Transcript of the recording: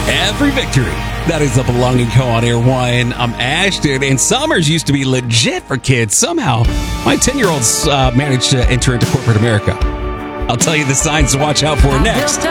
Every victory. That is the Belonging Co. on Air 1. I'm Ashton, and summers used to be legit for kids. Somehow, my 10-year-olds managed to enter into corporate America. I'll tell you the signs to watch out for next.